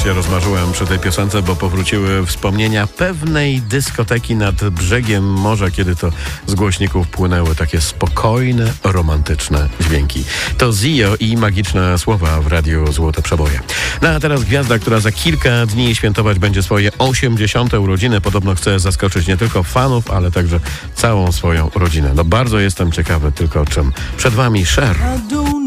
się rozmarzyłem przy tej piosence, bo powróciły wspomnienia pewnej dyskoteki nad brzegiem morza, kiedy to z głośników płynęły takie spokojne, romantyczne dźwięki. To Zio i magiczne słowa w radiu Złote Przeboje. No a teraz gwiazda, która za kilka dni świętować będzie swoje 80. urodziny. Podobno chce zaskoczyć nie tylko fanów, ale także całą swoją rodzinę. No bardzo jestem ciekawy tylko czym. Przed wami Cher.